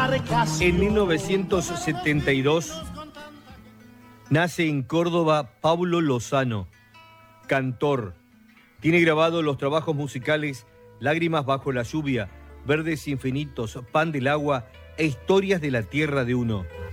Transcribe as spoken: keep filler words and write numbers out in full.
En mil novecientos setenta y dos nace en Córdoba Pablo Lozano, cantor. Tiene grabado los trabajos musicales Lágrimas bajo la lluvia, Verdes infinitos, Pan del agua e Historias de la tierra de uno.